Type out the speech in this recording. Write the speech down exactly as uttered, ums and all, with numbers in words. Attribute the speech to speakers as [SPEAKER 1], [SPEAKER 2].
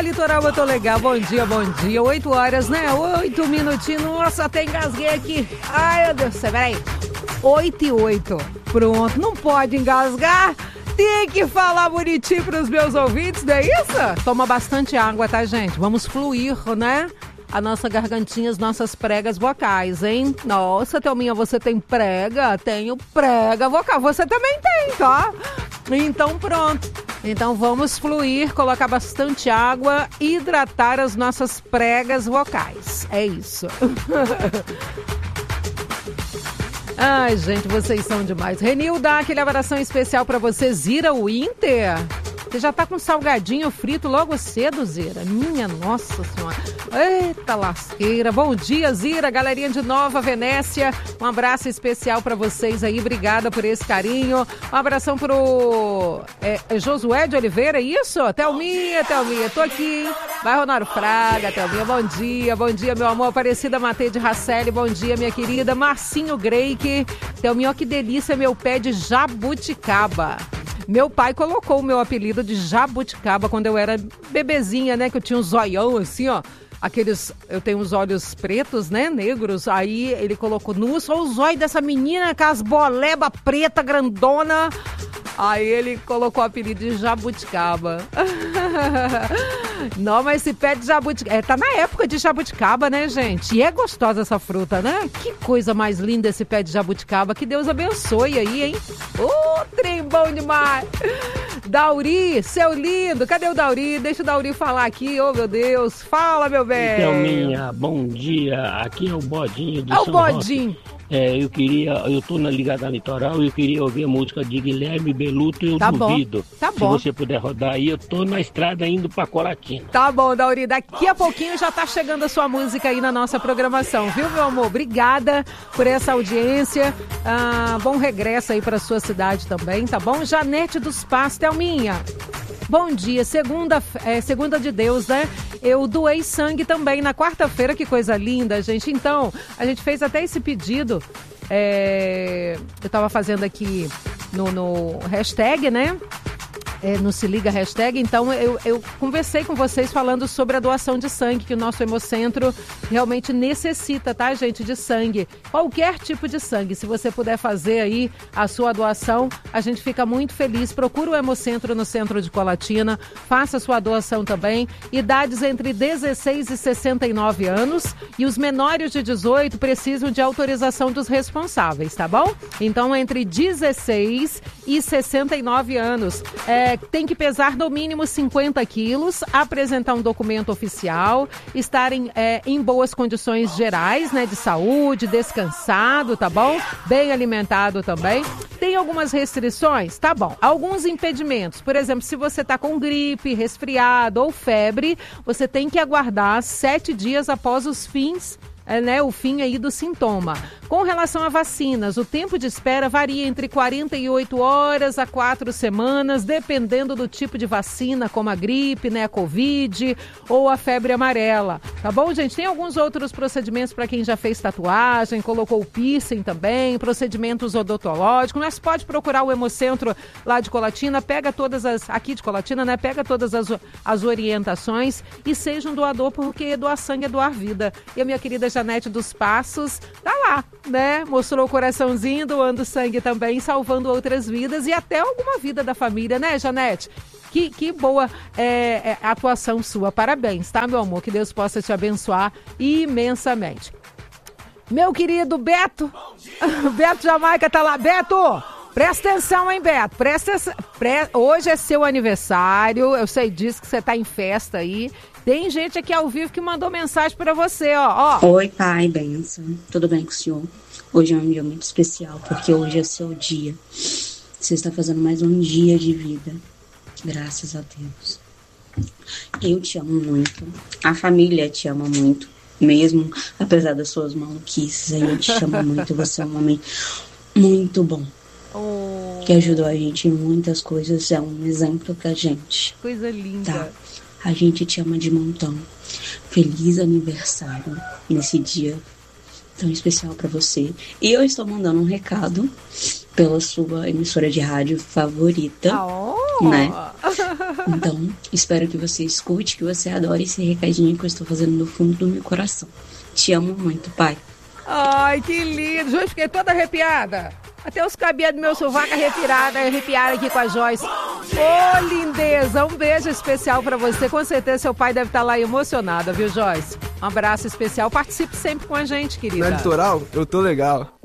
[SPEAKER 1] litoral, eu tô legal. Bom dia, bom dia. Oito horas, né? Oito minutinhos. Nossa, até engasguei aqui. Ai, meu Deus do céu, peraí. Oito e oito. Pronto, não pode engasgar. Tem que falar bonitinho pros meus ouvintes, não é isso? Toma bastante água, tá, gente? Vamos fluir, né? A nossa gargantinha, as nossas pregas vocais, hein? Nossa, Thelminha, você tem prega? Tenho prega vocal. Você também tem, tá? Então, pronto. Então, vamos fluir, colocar bastante água, hidratar as nossas pregas vocais. É isso. Ai, gente, vocês são demais. Renilda, aquele abração especial pra você. Zira Winter. Você já tá com salgadinho frito logo cedo, Zira? Minha nossa senhora. Eita lasqueira. Bom dia, Zira. Galerinha de Nova Venécia. Um abraço especial pra vocês aí. Obrigada por esse carinho. Um abração pro é, Josué de Oliveira, é isso? Thelminha, Thelminha. Tô aqui. Vai, Ronaldo Fraga, Thelminha. Bom dia, bom dia, meu amor. Aparecida Matei de Racelli. Bom dia, minha querida. Marcinho Greike. Thelminha, ó, que delícia, meu pé de jabuticaba. Meu pai colocou o meu apelido de jabuticaba quando eu era bebezinha, né? Que eu tinha um zoião assim, ó. Aqueles, eu tenho os olhos pretos, né? Negros. Aí ele colocou, nossa, o zóio dessa menina com as boleba preta, grandona. Aí ele colocou o apelido de jabuticaba. Não, mas esse pé de jabuticaba... É, tá na época de jabuticaba, né, gente? E é gostosa essa fruta, né? Que coisa mais linda esse pé de jabuticaba. Que Deus abençoe aí, hein? Ô, oh, trem bom demais! Dauri, seu lindo. Cadê o Dauri? Deixa o Dauri falar aqui. Ô, oh, meu Deus. Fala, meu bem.
[SPEAKER 2] Thelminha, bom dia. Aqui é o Bodinho de
[SPEAKER 1] é
[SPEAKER 2] São
[SPEAKER 1] o Bodinho.
[SPEAKER 2] Roque. É, eu queria, eu tô na Ligada Litoral e eu queria ouvir a música de Guilherme Beluto, eu
[SPEAKER 1] tá
[SPEAKER 2] duvido.
[SPEAKER 1] Bom, tá bom.
[SPEAKER 2] Se você puder rodar aí, eu tô na estrada indo pra Colatina.
[SPEAKER 1] Tá bom, Dauri, daqui a pouquinho já tá chegando a sua música aí na nossa programação, viu, meu amor? Obrigada por essa audiência, ah, bom regresso aí pra sua cidade também, tá bom? Janete dos Passos, Thelminha. Bom dia, segunda, é, segunda de Deus, né? Eu doei sangue também na quarta-feira, que coisa linda, gente. Então, a gente fez até esse pedido, é, eu tava fazendo aqui no, no hashtag, né? É, no Se Liga Hashtag, então eu, eu conversei com vocês falando sobre a doação de sangue, que o nosso Hemocentro realmente necessita, tá, gente, de sangue. Qualquer tipo de sangue, se você puder fazer aí a sua doação, a gente fica muito feliz. Procura o Hemocentro no centro de Colatina, faça a sua doação também. Idades entre dezesseis e sessenta e nove anos e os menores de dezoito precisam de autorização dos responsáveis, tá bom? Então, entre dezesseis e sessenta e nove anos, é, tem que pesar no mínimo cinquenta quilos, apresentar um documento oficial, estarem é, em boas condições gerais, né, de saúde, descansado, tá bom? Bem alimentado também. Tem algumas restrições? Tá bom. Alguns impedimentos, por exemplo, se você tá com gripe, resfriado ou febre, você tem que aguardar sete dias após os fins É, né, o fim aí do sintoma. Com relação a vacinas, o tempo de espera varia entre quarenta e oito horas a quatro semanas, dependendo do tipo de vacina, como a gripe, né, a Covid ou a febre amarela. Tá bom, gente? Tem alguns outros procedimentos para quem já fez tatuagem, colocou o piercing também, procedimentos odontológicos, mas pode procurar o Hemocentro lá de Colatina, pega todas as, aqui de Colatina, né, pega todas as, as orientações e seja um doador, porque doar sangue é doar vida. E a minha querida Janete dos Passos tá lá, né? Mostrou o coraçãozinho, doando sangue também, salvando outras vidas e até alguma vida da família, né, Janete? Que, que boa é, é, atuação sua. Parabéns, tá, meu amor? Que Deus possa te abençoar imensamente. Meu querido Beto, Beto Jamaica tá lá. Beto, presta atenção, hein, Beto? Presta, pre... Hoje é seu aniversário, eu sei disso que você tá em festa aí. Tem gente aqui ao vivo que mandou mensagem para você, ó, ó.
[SPEAKER 3] Oi, pai, benção. Tudo bem com o senhor? Hoje é um dia muito especial, porque hoje é seu dia. Você está fazendo mais um dia de vida. Graças a Deus. Eu te amo muito. A família te ama muito. Mesmo apesar das suas maluquices, eu te amo muito. Você é um homem muito bom. Oh. Que ajudou a gente em muitas coisas. É um exemplo pra gente.
[SPEAKER 1] Coisa linda.
[SPEAKER 3] Tá? A gente te ama de montão. Feliz aniversário nesse dia tão especial para você. E eu estou mandando um recado pela sua emissora de rádio favorita,
[SPEAKER 1] oh.
[SPEAKER 3] né? Então, espero que você escute, que você adore esse recadinho que eu estou fazendo no fundo do meu coração. Te amo muito, pai.
[SPEAKER 1] Ai, que lindo. Joyce, fiquei toda arrepiada. Até os cabelos do meu sovaco arrepiado, arrepiaram aqui com a Joyce. Ô, oh, lindeza, um beijo especial pra você. Com certeza seu pai deve estar lá emocionado, viu, Joyce? Um abraço especial. Participe sempre com a gente, querida.
[SPEAKER 4] Na Litoral, eu tô legal.